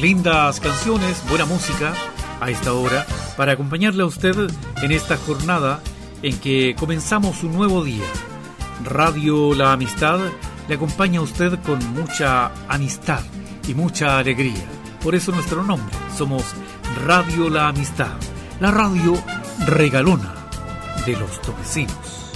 lindas canciones, buena música a esta hora para acompañarle a usted en esta jornada en que comenzamos un nuevo día. Radio La Amistad le acompaña a usted con mucha amistad y mucha alegría. Por eso nuestro nombre, somos Radio La Amistad, la radio regalona de los topecinos.